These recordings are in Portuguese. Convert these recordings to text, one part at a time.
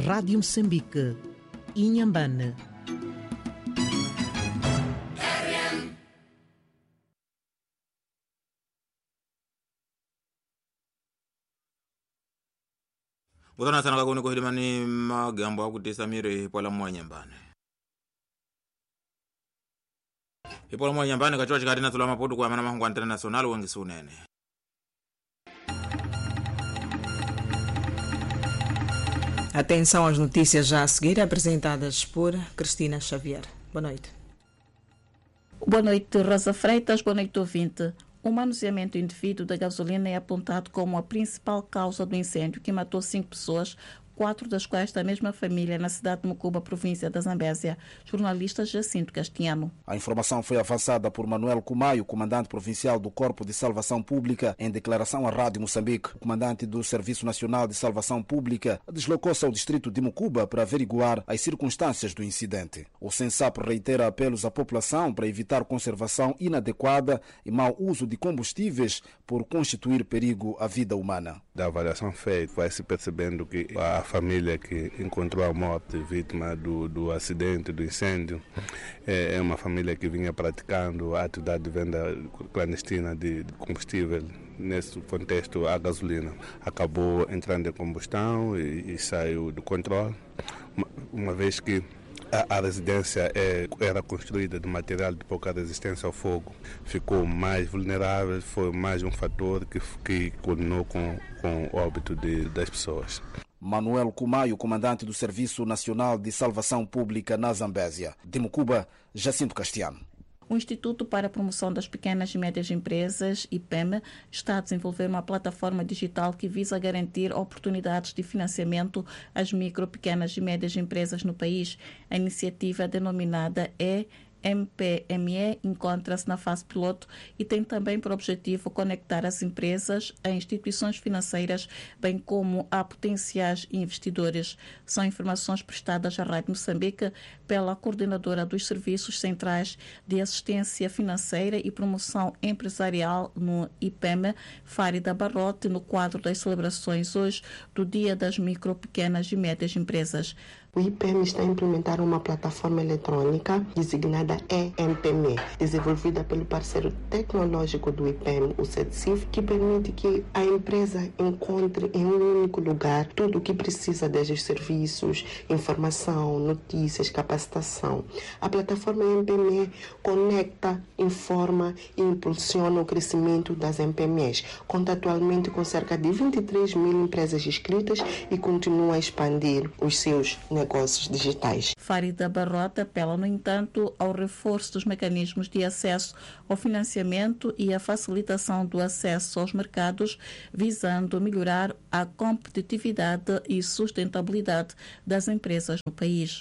Rádio Moçambique, Inhambane. Botana sana kakuni kuhilimani magambo akutisa mire hipola mwa Nyambane. Hipola mwa Nyambane kachoa chikatina tula maputu kwa mana mahungu international wengi sunene. Atenção às notícias já a seguir, apresentadas por Cristina Xavier. Boa noite. Boa noite, Rosa Freitas. Boa noite, ouvinte. O manuseamento indevido da gasolina é apontado como a principal causa do incêndio que matou 5 pessoas, 4 das quais da mesma família, na cidade de Mucuba, província da Zambésia. Jornalista Jacinto Castiano. A informação foi avançada por Manuel Kumayo, comandante provincial do Corpo de Salvação Pública, em declaração à Rádio Moçambique. O comandante do Serviço Nacional de Salvação Pública deslocou-se ao distrito de Mucuba para averiguar as circunstâncias do incidente. O SENSAP reitera apelos à população para evitar conservação inadequada e mau uso de combustíveis por constituir perigo à vida humana. Da avaliação feita, vai se percebendo que a família que encontrou a morte vítima do acidente, do incêndio, é uma família que vinha praticando a atividade de venda clandestina de combustível. Nesse contexto, a gasolina acabou entrando em combustão e saiu do controle, uma vez que a residência era construída de material de pouca resistência ao fogo. Ficou mais vulnerável, foi mais um fator que culminou com o óbito das pessoas. Manuel Kumayo, comandante do Serviço Nacional de Salvação Pública na Zambésia. De Mucuba, Jacinto Castiano. O Instituto para a Promoção das Pequenas e Médias Empresas, IPEM, está a desenvolver uma plataforma digital que visa garantir oportunidades de financiamento às micro, pequenas e médias empresas no país. A iniciativa denominada MPME encontra-se na fase piloto e tem também por objetivo conectar as empresas a instituições financeiras, bem como a potenciais investidores. São informações prestadas à Rádio Moçambique pela coordenadora dos Serviços Centrais de Assistência Financeira e Promoção Empresarial no IPEM, Fárida Barrote, no quadro das celebrações hoje do Dia das Micro, Pequenas e Médias Empresas. O IPEM está a implementar uma plataforma eletrônica designada EMPME, desenvolvida pelo parceiro tecnológico do IPEM, o CEDCIF, que permite que a empresa encontre em um único lugar tudo o que precisa, desde os serviços, informação, notícias, capacitação. A plataforma EMPME conecta, informa e impulsiona o crescimento das MPMEs. Conta atualmente com cerca de 23 mil empresas inscritas e continua a expandir os seus negócios digitais. Fárida Barrote apela, no entanto, ao reforço dos mecanismos de acesso ao financiamento e à facilitação do acesso aos mercados, visando melhorar a competitividade e sustentabilidade das empresas no país.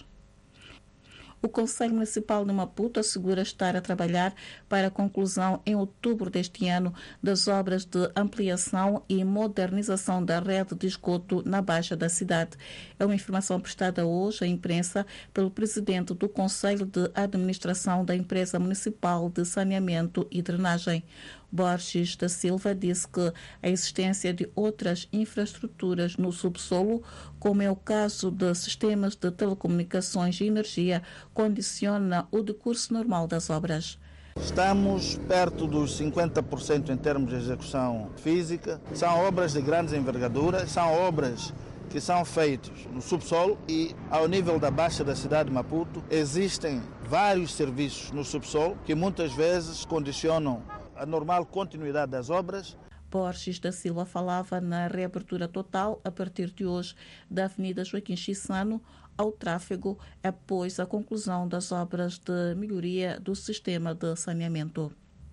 O Conselho Municipal de Maputo assegura estar a trabalhar para a conclusão em outubro deste ano das obras de ampliação e modernização da rede de esgoto na Baixa da cidade. É uma informação prestada hoje à imprensa pelo presidente do Conselho de Administração da Empresa Municipal de Saneamento e Drenagem. Borges da Silva disse que a existência de outras infraestruturas no subsolo, como é o caso de sistemas de telecomunicações e energia, condiciona o decurso normal das obras. Estamos perto dos 50% em termos de execução física. São obras de grandes envergaduras, são obras que são feitas no subsolo e ao nível da Baixa da cidade de Maputo existem vários serviços no subsolo que muitas vezes condicionam a normal continuidade das obras. Borges da Silva falava na reabertura total, a partir de hoje, da Avenida Joaquim Chissano ao tráfego, após a conclusão das obras de melhoria do sistema de saneamento.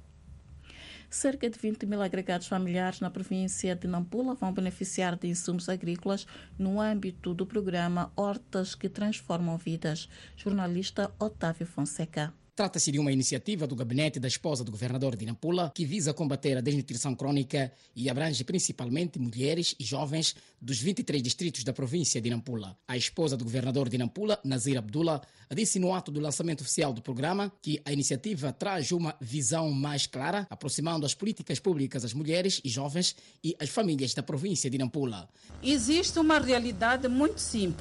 Cerca de 20 mil agregados familiares na província de Nampula vão beneficiar de insumos agrícolas no âmbito do programa Hortas que Transformam Vidas. Jornalista Otávio Fonseca. Trata-se de uma iniciativa do gabinete da esposa do governador de Nampula que visa combater a desnutrição crônica e abrange principalmente mulheres e jovens dos 23 distritos da província de Nampula. A esposa do governador de Nampula, Nazir Abdullah, disse no ato do lançamento oficial do programa que a iniciativa traz uma visão mais clara, aproximando as políticas públicas às mulheres e jovens e às famílias da província de Nampula. Existe uma realidade muito simples.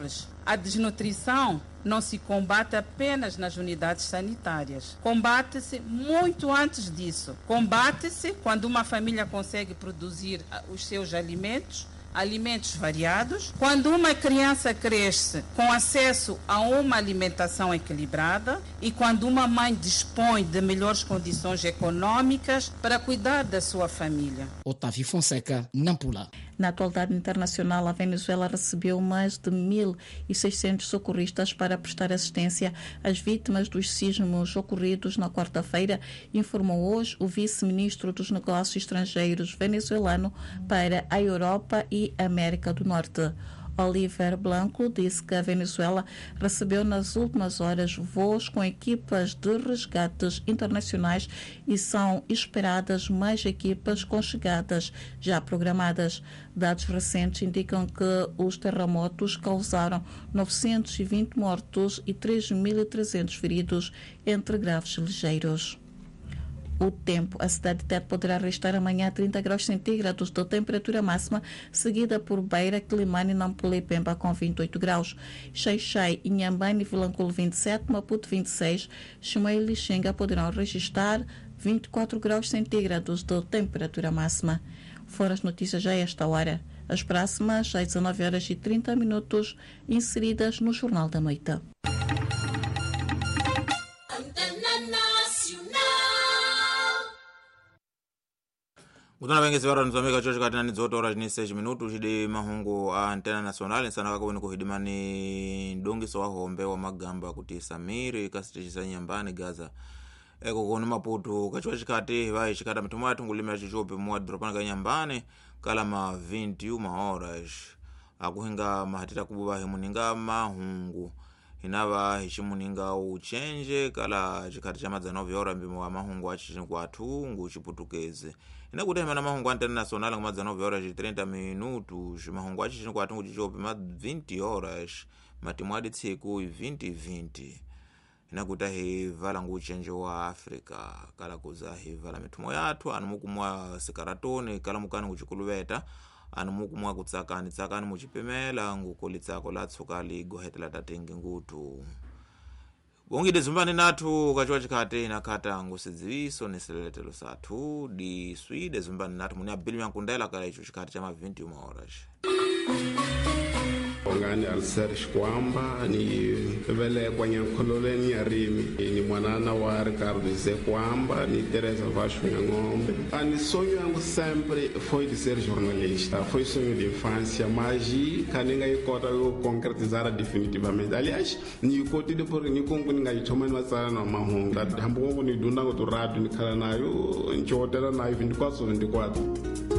A desnutrição não se combate apenas nas unidades sanitárias. Combate-se muito antes disso. Combate-se quando uma família consegue produzir os seus alimentos variados, quando uma criança cresce com acesso a uma alimentação equilibrada e quando uma mãe dispõe de melhores condições econômicas para cuidar da sua família. Otávio Fonseca, Nampula. Na atualidade internacional, a Venezuela recebeu mais de 1.600 socorristas para prestar assistência às vítimas dos sismos ocorridos na quarta-feira, informou hoje o vice-ministro dos Negócios Estrangeiros venezuelano para a Europa e América do Norte. Oliver Blanco disse que a Venezuela recebeu nas últimas horas voos com equipas de resgates internacionais e são esperadas mais equipas com chegadas já programadas. Dados recentes indicam que os terremotos causaram 920 mortos e 3.300 feridos, entre graves e ligeiros. O tempo. A cidade de Tete poderá registrar amanhã 30 graus centígrados de temperatura máxima, seguida por Beira, Quilimane, Nampula e Pemba com 28 graus. Xai-Xai, Inhambane e Vilanculo 27, Maputo 26, Chimoio e Lixinga poderão registrar 24 graus centígrados de temperatura máxima. Foram as notícias já a esta hora. As próximas às 19h30, inseridas no Jornal da Noite. Kutana vengezi vara nzomeka chocho katina nidzoto horas ni 6 minutos chidi mahungu a Antena Nacional nsana kakawini kuhidimani ndongiso wa hombe wa magamba kuti Samiri kasitichisa Nyambani Gaza eko koni Maputo kachiwa chikati vai chikata mitumo ya tungulime ya chichope mwa dropana ka Nyambani kala ma 21 horas akuhinga mahatita kububa himuninga mahungu hinava hichimuninga uchenje kala chikati cha madzanovi ora mbimo wa mahungu achichin kwa tungu chiputukeze inakutema na mahungu Antena Nacional ngama madzanovi ora 30 minutos mahungu achichin kwa tungu chichope ma 20 horas matimwadi tsiku 2020 inakuta hivala nguchenje wa Afrika kala kuza hivala mitumo yatu anumukumwa sikaratoni kala mukani kuchikuluveta anumukumwa kutsakani muchipemela ngukolitsako latsuka ligohetela tatengi ngutu bongide zumbani natu kachiwa chikate inakata ngusidziwiso nesileletelo sathu di swide zumbani natu muni abili myankundela kala icho chikate chama 20 horas Ongani Alseres Kwamba ni vele kwa nyankololeni ya Rimi ni mwanana wa Ricardo Zé Kwamba ni Teresa Vasco Ng'ombe. Ani sonho yangu sempre foi de ser jornalista, foi sonho de infância, mas kaninga ikota eu concretizar definitivamente. Aliás, ni koti de por ni kongo ninga ichoma ni wasana na mahonga. Hambo kongo ni dunda ngo to radio ni kala nayo nchotela nayo 24/24.